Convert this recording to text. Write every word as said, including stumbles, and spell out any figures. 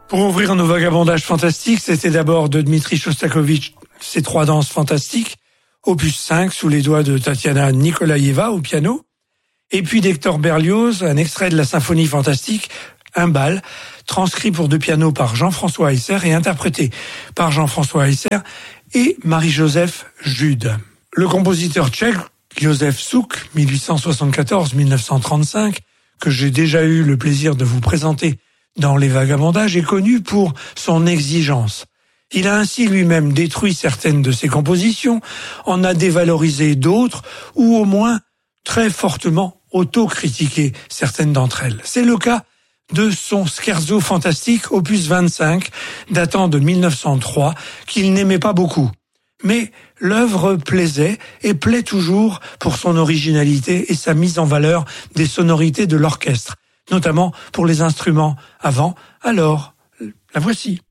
Pour ouvrir nos vagabondages fantastiques, c'était d'abord de Dmitri Shostakovich, ses trois danses fantastiques, opus cinq, sous les doigts de Tatiana Nikolaïeva au piano, et puis d'Hector Berlioz, un extrait de la symphonie fantastique, un bal, transcrit pour deux pianos par Jean-François Heisser et interprété par Jean-François Heisser et Marie-Joseph Jude. Le compositeur tchèque, Josef Suk, mille huit cent soixante-quatorze à mille neuf cent trente-cinq, que j'ai déjà eu le plaisir de vous présenter dans Les Vagabondages, est connu pour son exigence. Il a ainsi lui-même détruit certaines de ses compositions, en a dévalorisé d'autres, ou au moins très fortement autocritiqué certaines d'entre elles. C'est le cas de son scherzo fantastique opus vingt-cinq, datant de mille neuf cent trois, qu'il n'aimait pas beaucoup. Mais l'œuvre plaisait et plaît toujours pour son originalité et sa mise en valeur des sonorités de l'orchestre, notamment pour les instruments avant. Alors, la voici.